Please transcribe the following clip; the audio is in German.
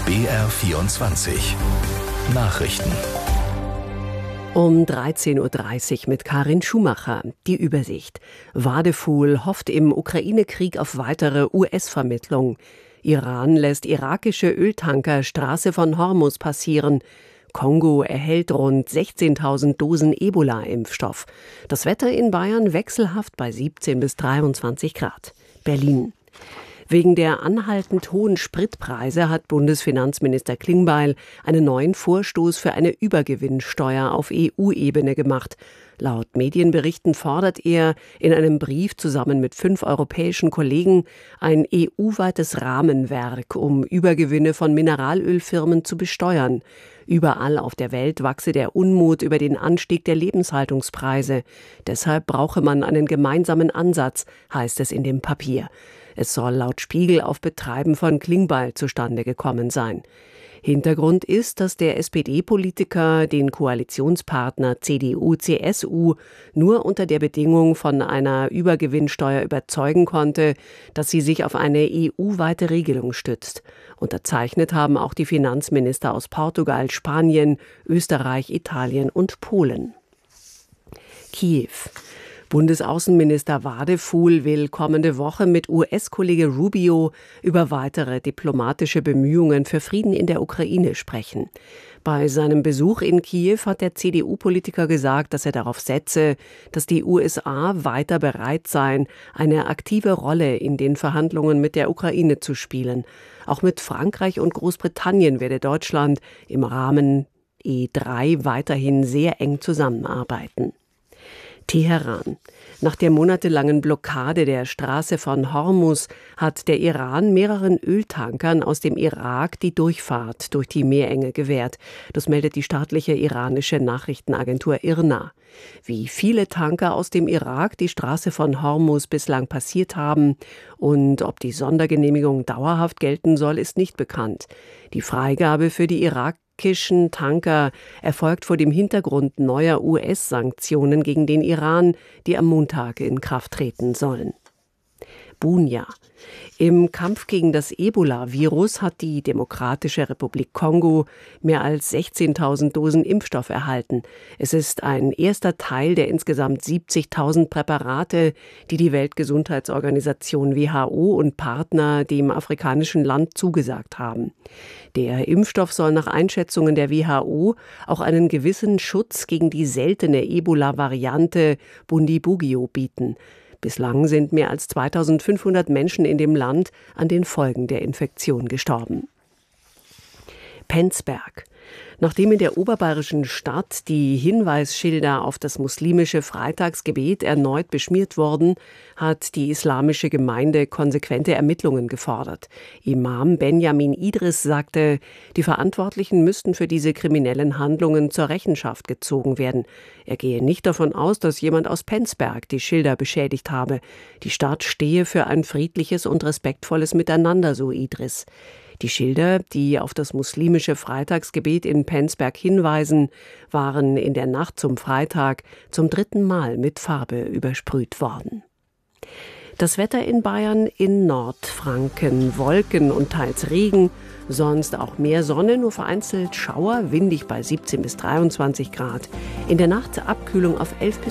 BR24 Nachrichten. Um 13.30 Uhr mit Karin Schumacher. Die Übersicht. Wadephul hofft im Ukraine-Krieg auf weitere US-Vermittlung. Iran lässt irakische Öltanker Straße von Hormuz passieren. Kongo erhält rund 16.000 Dosen Ebola-Impfstoff. Das Wetter in Bayern wechselhaft bei 17 bis 23 Grad. Berlin. Wegen der anhaltend hohen Spritpreise hat Bundesfinanzminister Klingbeil einen neuen Vorstoß für eine Übergewinnsteuer auf EU-Ebene gemacht. Laut Medienberichten fordert er in einem Brief zusammen mit 5 europäischen Kollegen ein EU-weites Rahmenwerk, um Übergewinne von Mineralölfirmen zu besteuern. Überall auf der Welt wachse der Unmut über den Anstieg der Lebenshaltungspreise. Deshalb brauche man einen gemeinsamen Ansatz, heißt es in dem Papier. Es soll laut Spiegel auf Betreiben von Klingbeil zustande gekommen sein. Hintergrund ist, dass der SPD-Politiker den Koalitionspartner CDU/CSU nur unter der Bedingung von einer Übergewinnsteuer überzeugen konnte, dass sie sich auf eine EU-weite Regelung stützt. Unterzeichnet haben auch die Finanzminister aus Portugal, Spanien, Österreich, Italien und Polen. Kiew. Bundesaußenminister Wadephul will kommende Woche mit US-Kollege Rubio über weitere diplomatische Bemühungen für Frieden in der Ukraine sprechen. Bei seinem Besuch in Kiew hat der CDU-Politiker gesagt, dass er darauf setze, dass die USA weiter bereit seien, eine aktive Rolle in den Verhandlungen mit der Ukraine zu spielen. Auch mit Frankreich und Großbritannien werde Deutschland im Rahmen E3 weiterhin sehr eng zusammenarbeiten. Teheran. Nach der monatelangen Blockade der Straße von Hormuz hat der Iran mehreren Öltankern aus dem Irak die Durchfahrt durch die Meerenge gewährt. Das meldet die staatliche iranische Nachrichtenagentur IRNA. Wie viele Tanker aus dem Irak die Straße von Hormuz bislang passiert haben und ob die Sondergenehmigung dauerhaft gelten soll, ist nicht bekannt. Die Freigabe für die irakischen Tanker erfolgt vor dem Hintergrund neuer US-Sanktionen gegen den Iran, die am Montag in Kraft treten sollen. Bunia. Im Kampf gegen das Ebola-Virus hat die Demokratische Republik Kongo mehr als 16.000 Dosen Impfstoff erhalten. Es ist ein erster Teil der insgesamt 70.000 Präparate, die die Weltgesundheitsorganisation WHO und Partner dem afrikanischen Land zugesagt haben. Der Impfstoff soll nach Einschätzungen der WHO auch einen gewissen Schutz gegen die seltene Ebola-Variante Bundibugyo bieten. Bislang sind mehr als 2.500 Menschen in dem Land an den Folgen der Infektion gestorben. Penzberg. Nachdem in der oberbayerischen Stadt die Hinweisschilder auf das muslimische Freitagsgebet erneut beschmiert wurden, hat die islamische Gemeinde konsequente Ermittlungen gefordert. Imam Benjamin Idris sagte, die Verantwortlichen müssten für diese kriminellen Handlungen zur Rechenschaft gezogen werden. Er gehe nicht davon aus, dass jemand aus Penzberg die Schilder beschädigt habe. Die Stadt stehe für ein friedliches und respektvolles Miteinander, so Idris. Die Schilder, die auf das muslimische Freitagsgebet in Penzberg hinweisen, waren in der Nacht zum Freitag zum 3. Mal mit Farbe übersprüht worden. Das Wetter in Bayern: in Nordfranken Wolken und teils Regen, sonst auch mehr Sonne, nur vereinzelt Schauer, windig bei 17 bis 23 Grad. In der Nacht Abkühlung auf 11 bis